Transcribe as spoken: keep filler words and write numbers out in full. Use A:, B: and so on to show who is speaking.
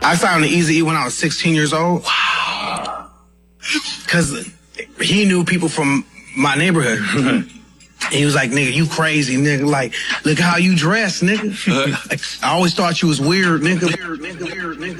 A: I found Eazy-E when I was sixteen years old. Wow. Because he knew people from my neighborhood. He was like, nigga, you crazy, nigga. Like, look how you dress, nigga. I always thought you was weird, nigga. Weird, nigga, weird, nigga.